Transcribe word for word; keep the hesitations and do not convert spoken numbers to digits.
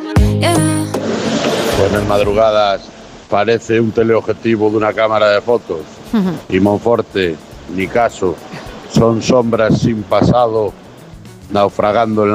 Buenas madrugadas. Parece un teleobjetivo de una cámara de fotos. Y Monforte, ni caso. Son sombras sin pasado, naufragando en